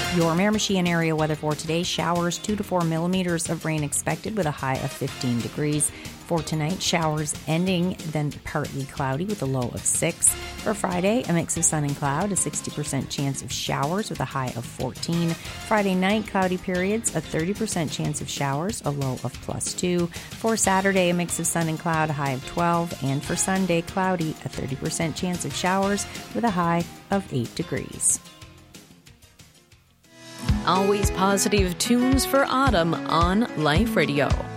Your Miramichi and area weather for today: showers, 2 to 4 millimeters of rain expected with a high of 15 degrees. For tonight, showers ending, then partly cloudy with a low of 6. For Friday, a mix of sun and cloud, a 60% chance of showers with a high of 14. Friday night, cloudy periods, a 30% chance of showers, a low of +2. For Saturday, a mix of sun and cloud, a high of 12. And for Sunday, cloudy, a 30% chance of showers with a high of 8 degrees. Always positive tunes for autumn on Life Radio.